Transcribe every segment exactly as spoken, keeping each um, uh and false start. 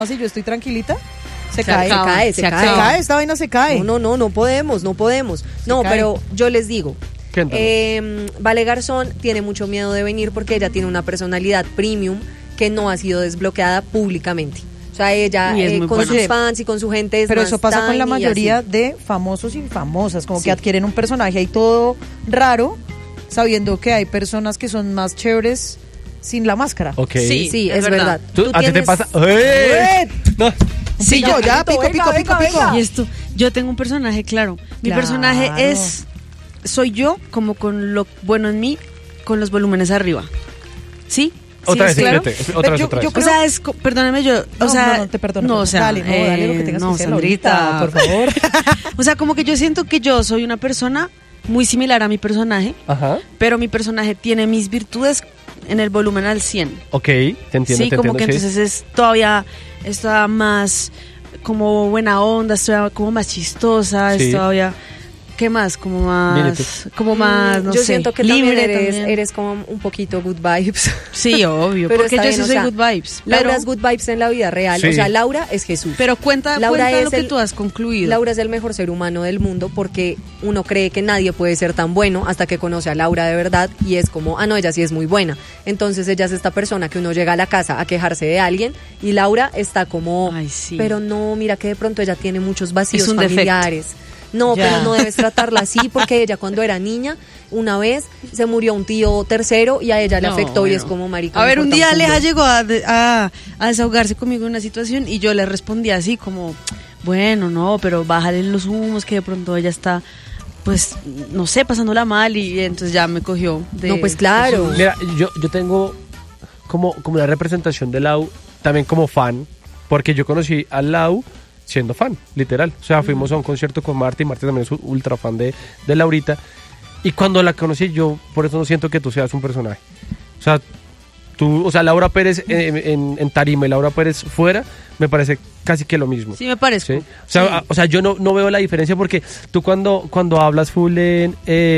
Si yo estoy tranquilita, se, Se cae, acaba, se cae, se se cae, acaba. se cae, esta vaina se cae. No, no, no, no podemos, no podemos. No, cae. pero yo les digo, Cuéntanos. eh, Vale Garzón tiene mucho miedo de venir porque ella tiene una personalidad premium que no ha sido desbloqueada públicamente. O sea, ella Y es eh, muy con buena. sus fans y con su gente es Pero más eso pasa con la tiny y mayoría así. de famosos y famosas, como Sí. que adquieren un personaje ahí todo raro, sabiendo que hay personas que son más chéveres sin la máscara. Ok. Sí. Sí, Es es, verdad. verdad. ¿Tú- Tú ¿A ti te tienes- pasa? ¡Eh! No. Sí, Sí, yo yo- ya, pico, venga, pico, pico, venga, pico. venga. Y esto, yo tengo un personaje, claro. Mi Claro. personaje es, soy yo como con lo bueno en mí, con los volúmenes arriba. ¿Sí? Otra ¿Sí vez, es claro? espérate, otra vez, Yo- otra yo vez. O sea, es, co- perdóname yo, No, o sea, no, no, te perdono. no, o sea, dale, no, dale lo que tengas eh, que no, hacer Sandrita, ahorita, por favor. O sea, como que yo siento que yo soy una persona muy similar a mi personaje, Ajá. pero mi personaje tiene mis virtudes en el volumen al cien. Ok, te entiendo, Sí, te como entiendo. que sí. entonces es todavía, está más como buena onda, estoy como más chistosa, Sí. es todavía, ¿qué más? Como Dile tú. más, como más, no Yo sé, siento que libre también eres, también. eres como un poquito good vibes. Sí, obvio, Pero porque está yo bien, sí o soy sea, good vibes. Laura Pero, es good vibes en la vida real. Sí. O sea, Laura es Jesús. pero cuenta, Laura cuenta es lo que el- tú has concluido. Laura es el mejor ser humano del mundo porque uno cree que nadie puede ser tan bueno hasta que conoce a Laura de verdad y es como, ah, no, ella sí es muy buena. Entonces ella es esta persona que uno llega a la casa a quejarse de alguien y Laura está como, Ay, sí. pero no, mira que de pronto ella tiene muchos vacíos Es un defecto. familiares. No, Ya. pero no debes tratarla así porque ella cuando era niña, una vez se murió un tío tercero y a ella le No, afectó y bueno. es como marica. A me ver, un importa día culo. Aleja llegó a, de- a, a desahogarse conmigo en una situación y yo le respondí así como, bueno, no, pero bájale los humos que de pronto ella está, pues, no sé, pasándola mal y entonces ya me cogió. De, No, pues claro. de su- Mira, yo, yo tengo como, como una representación de Lau, también como fan, porque yo conocí a Lau siendo fan, literal. O sea, fuimos a un concierto con Marta y Marta también es ultra fan de, de Laurita. Y cuando la conocí, yo por eso no siento que tú seas un personaje. O sea, tú, o sea, Laura Pérez en, en, en tarima y Laura Pérez fuera, me parece casi que lo mismo. Sí, me parezco. ¿Sí? O sea, Sí. a- o sea, yo no, no veo la diferencia porque tú cuando, cuando hablas full en,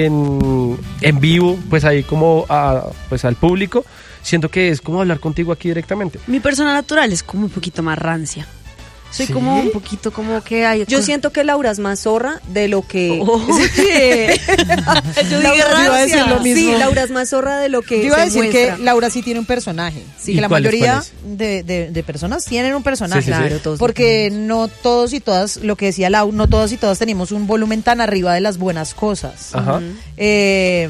en, en vivo, pues ahí como a, pues al público, siento que es como hablar contigo aquí directamente. Mi persona natural es como un poquito más rancia. Soy ¿Sí? como un poquito como que hay... Yo siento que Laura es más zorra de lo que... Oye. Yo dije Laura, yo iba a decir rancia. lo mismo. Sí, Laura es más zorra de lo que Yo iba a se decir muestra. que Laura sí tiene un personaje. Sí. Que la ¿Cuál es, mayoría cuál es? de, de, de personas tienen un personaje. Sí, sí, sí. Claro, todos Porque no todos y todas, lo que decía Lau, no todos y todas tenemos un volumen tan arriba de las buenas cosas. Ajá. Eh,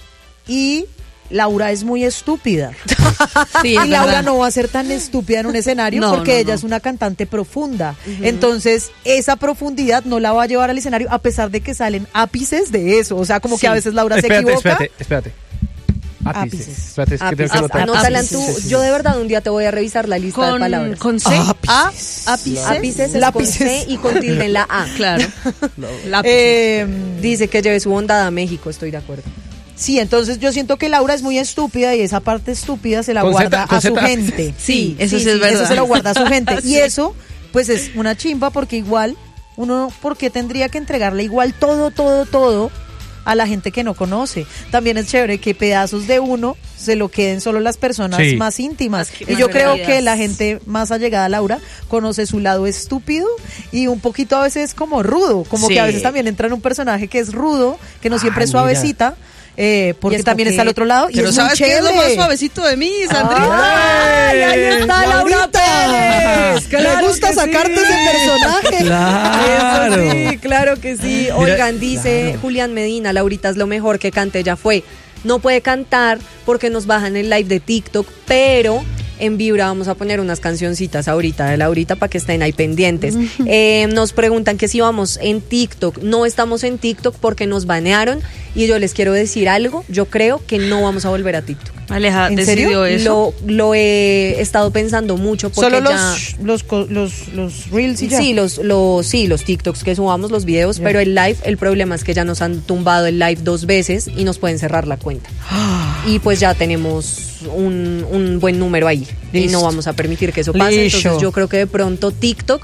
y Laura es muy estúpida. Sí, Y es Laura verdad. no va a ser tan estúpida en un escenario No, porque no, ella no. es una cantante profunda. Entonces, esa profundidad no la va a llevar al escenario a pesar de que salen ápices de eso. O sea, como Sí. que a veces Laura se Espérate, equivoca. espérate, espérate. Ápices. Ápices. Espérate, es que tengo que Ápices. anotar. Anótala en tu... Sí, sí, sí. Yo de verdad un día te voy a revisar la lista de Con, palabras. con C, Ápices. A, ápice. Ápices es con Lápices. C y con tilde en la A. Claro. Lápices. Eh, Dice que lleve su bondad a México, estoy de acuerdo. Sí, entonces yo siento que Laura es muy estúpida y esa parte estúpida se la Con guarda Z, con a su Z. gente. Sí, eso sí es verdad. Eso se lo guarda a su gente. Y Sí. eso, pues es una chimba porque igual, uno, ¿por qué tendría que entregarle igual todo, todo, todo a la gente que no conoce? También es chévere que pedazos de uno se lo queden solo las personas Sí. más íntimas. Las que Y más yo creo queridas. que la gente más allegada a Laura conoce su lado estúpido y un poquito a veces como rudo, como Sí. que a veces también entra en un personaje que es rudo, que no siempre Ah, es mira. suavecita. Eh, porque es también porque- está al otro lado y Pero es muy ¿sabes qué es lo chévere. más suavecito de mí, Sandrita? ¡Ay, ahí está Laura Laurita! Pérez! Claro Me gusta que sacarte sí. ese personaje. Claro. Eso sí, claro que sí. Mira, Oigan, dice claro. Julián Medina, Laurita es lo mejor que cante, ya fue. No puede cantar porque nos bajan el live de TikTok, pero en Vibra vamos a poner unas cancioncitas ahorita de Laurita para que estén ahí pendientes. Eh, nos preguntan que si vamos en TikTok. No estamos en TikTok porque nos banearon y yo les quiero decir algo. Yo creo que no vamos a volver a TikTok. Aleja, ¿En decidió serio? eso. Lo, lo he estado pensando mucho porque Solo ya... los, los, co- los, los reels y ya. Sí, los, los, sí, los TikToks que subamos, los videos, Ya. pero el live, el problema es que ya nos han tumbado el live dos veces y nos pueden cerrar la cuenta. Y pues ya tenemos un, un buen número ahí y Listo. no vamos a permitir que eso pase. Listo. Entonces yo creo que de pronto TikTok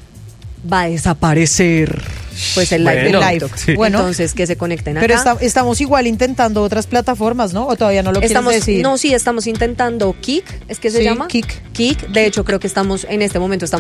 va a desaparecer. Pues el live Bueno, de live. TikTok. Sí. Bueno. Entonces que se conecten acá. Pero está- estamos igual intentando otras plataformas, ¿no? ¿O todavía no lo Estamos, quieres decir? no, sí, estamos intentando Kik, es que se Sí, llama Kik. Kik. De hecho, creo que estamos en este momento estamos